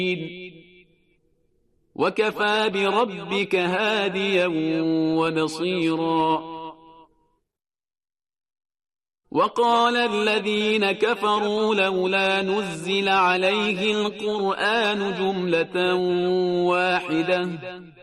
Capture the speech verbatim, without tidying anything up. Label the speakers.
Speaker 1: وكفى بربك هاديا ونصيرا. وقال الذين كفروا لولا نزل عليه القرآن جملة واحدة